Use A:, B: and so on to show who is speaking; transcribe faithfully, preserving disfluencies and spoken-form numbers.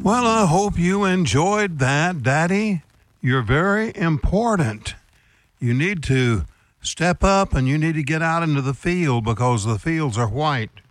A: Well, I hope you enjoyed that, Daddy. You're very important. You need to step up and you need to get out into the field because the fields are white.